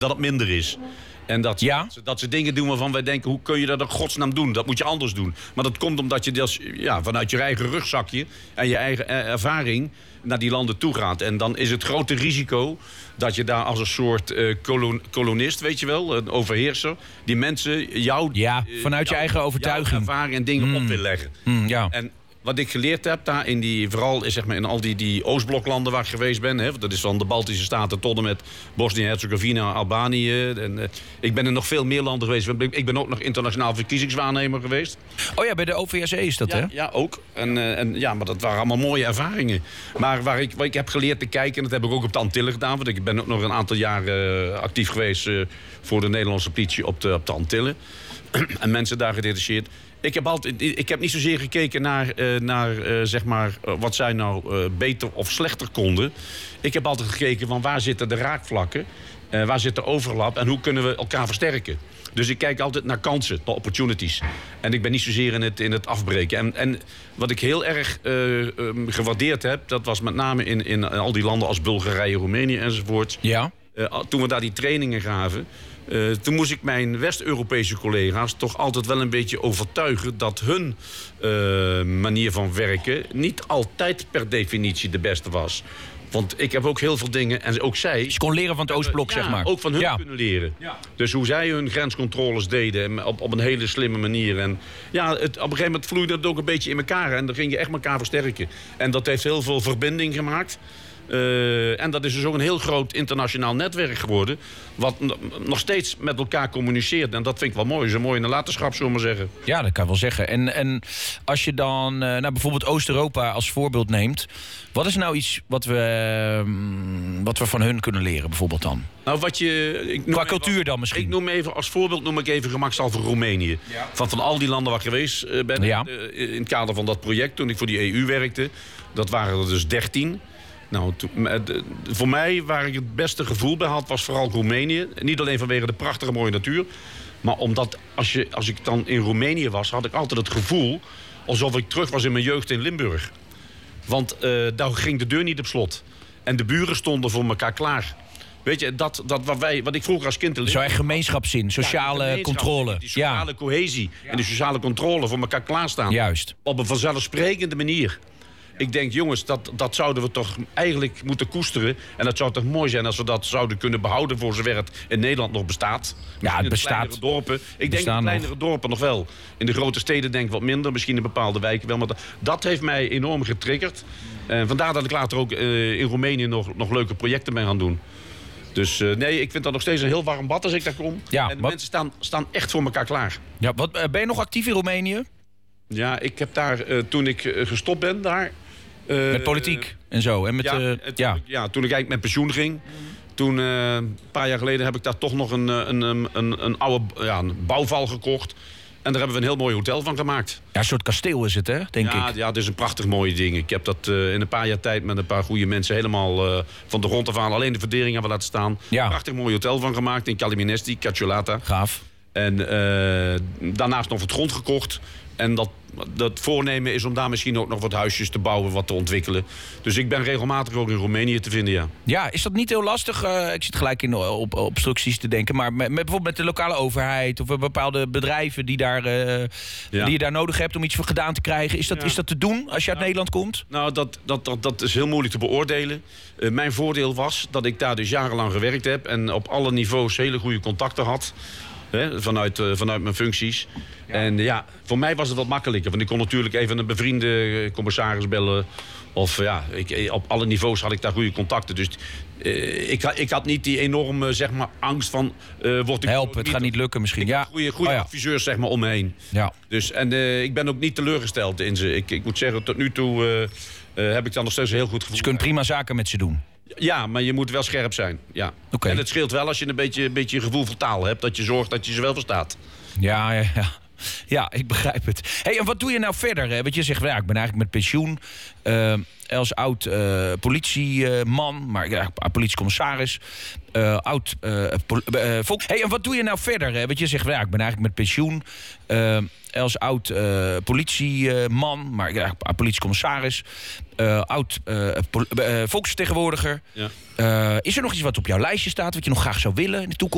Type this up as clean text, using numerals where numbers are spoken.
dat het minder is. En dat ze dingen doen waarvan wij denken, hoe kun je dat in godsnaam doen? Dat moet je anders doen. Maar dat komt omdat je vanuit je eigen rugzakje en je eigen ervaring naar die landen toe gaat. En dan is het grote risico dat je daar als een soort kolonist, weet je wel, een overheerser, die mensen vanuit je eigen overtuiging, jouw ervaring en dingen op wil leggen. En wat ik geleerd heb daar vooral zeg maar in al die Oostbloklanden waar ik geweest ben, hè, dat is van de Baltische Staten tot en met Bosnië-Herzegovina, Albanië. En, ik ben in nog veel meer landen geweest. Ik ben ook nog internationaal verkiezingswaarnemer geweest. Oh ja, bij de OVSE is dat, hè? Ja, ook. Maar dat waren allemaal mooie ervaringen. Maar waar ik heb geleerd te kijken, en dat heb ik ook op de Antillen gedaan, want ik ben ook nog een aantal jaren actief geweest voor de Nederlandse politie op de Antillen. En mensen daar gedetacheerd. Ik heb niet zozeer gekeken naar zeg maar, wat zij nou beter of slechter konden. Ik heb altijd gekeken van waar zitten de raakvlakken, waar zit de overlap en hoe kunnen we elkaar versterken. Dus ik kijk altijd naar kansen, naar opportunities. En ik ben niet zozeer in het afbreken. En wat ik heel erg gewaardeerd heb, dat was met name in al die landen als Bulgarije, Roemenië enzovoort. Ja. Toen we daar die trainingen gaven, toen moest ik mijn West-Europese collega's toch altijd wel een beetje overtuigen dat hun manier van werken niet altijd per definitie de beste was. Want ik heb ook heel veel dingen, en ook zij... Je kon leren van het Oostblok, zeg maar. Ook van hun kunnen leren. Ja. Dus hoe zij hun grenscontroles deden, op een hele slimme manier. En op een gegeven moment vloeide het ook een beetje in elkaar. En dan ging je echt elkaar versterken. En dat heeft heel veel verbinding gemaakt. En dat is dus ook een heel groot internationaal netwerk geworden, wat nog steeds met elkaar communiceert. En dat vind ik wel mooi. Dat is een mooie nalatenschap, zullen we maar zeggen. Ja, dat kan ik wel zeggen. En als je dan bijvoorbeeld Oost-Europa als voorbeeld neemt, wat is nou iets wat we van hun kunnen leren, bijvoorbeeld dan? Nou, qua cultuur dan misschien. Ik noem even als voorbeeld gemakshalve Roemenië. Ja. Van al die landen waar ik geweest ben, in het kader van dat project, toen ik voor die EU werkte, dat waren er dus 13. Nou, voor mij, waar ik het beste gevoel bij had, was vooral Roemenië. Niet alleen vanwege de prachtige mooie natuur, maar omdat als ik dan in Roemenië was, had ik altijd het gevoel alsof ik terug was in mijn jeugd in Limburg. Want daar ging de deur niet op slot. En de buren stonden voor elkaar klaar. Weet je, wat ik vroeger als kind... Zo'n gemeenschapszin, sociale controle. Die sociale cohesie en de sociale controle voor elkaar klaarstaan. Juist. Op een vanzelfsprekende manier. Ik denk, jongens, dat zouden we toch eigenlijk moeten koesteren. En dat zou toch mooi zijn als we dat zouden kunnen behouden voor zover het in Nederland nog bestaat. Ja, het bestaat. In dorpen. Ik denk in kleinere dorpen nog wel. In de grote steden denk ik wat minder. Misschien in bepaalde wijken wel. Maar dat heeft mij enorm getriggerd. En vandaar dat ik later ook in Roemenië nog leuke projecten ben gaan doen. Dus nee, ik vind dat nog steeds een heel warm bad als ik daar kom. Ja, en de mensen staan echt voor elkaar klaar. Ja, ben je nog actief in Roemenië? Ja, ik heb daar, toen ik gestopt ben daar... met politiek en zo. En met, toen ik eigenlijk met pensioen ging. Toen, een paar jaar geleden, heb ik daar toch nog een oude een bouwval gekocht. En daar hebben we een heel mooi hotel van gemaakt. Ja, een soort kasteel is het, hè, denk ik. Ja, het is een prachtig mooi ding. Ik heb dat in een paar jaar tijd met een paar goede mensen helemaal van de grond af aan. Alleen de verdering hebben we laten staan. Ja. Een prachtig mooi hotel van gemaakt in Caliminesti, Cacciolata. Gaaf. En daarnaast nog wat grond gekocht. En dat voornemen is om daar misschien ook nog wat huisjes te bouwen, wat te ontwikkelen. Dus ik ben regelmatig ook in Roemenië te vinden, ja. Ja, is dat niet heel lastig? Ik zit gelijk op obstructies te denken. Maar bijvoorbeeld met de lokale overheid of bepaalde bedrijven die je daar nodig hebt om iets voor gedaan te krijgen. Is dat te doen als je uit Nederland komt? Nou, dat is heel moeilijk te beoordelen. Mijn voordeel was dat ik daar dus jarenlang gewerkt heb en op alle niveaus hele goede contacten had. Vanuit mijn functies. Ja. En voor mij was het wat makkelijker. Want ik kon natuurlijk even een bevriende commissaris bellen. Of op alle niveaus had ik daar goede contacten. Dus ik had niet die enorme angst van... Help, het gaat niet lukken misschien. Ja. Goede adviseurs om me heen. Ja. Dus, en ik ben ook niet teleurgesteld in ze. Ik moet zeggen, tot nu toe heb ik dan nog steeds een heel goed gevoel. Dus je kunt prima zaken met ze doen? Ja, maar je moet wel scherp zijn. Ja. Okay. En het scheelt wel als je een beetje gevoel voor taal hebt. Dat je zorgt dat je ze wel verstaat. Ja, ik begrijp het. Hey, en wat doe je nou verder? Want je zegt, ik ben eigenlijk met pensioen. Als oud politieman, maar politiecommissaris. Oud volk. Hey, en wat doe je nou verder? Want je zegt, ik ben eigenlijk met pensioen. Als oud politieman, maar politiecommissaris. Oud volksvertegenwoordiger. Ja. Is er nog iets wat op jouw lijstje staat, wat je nog graag zou willen in de toekomst?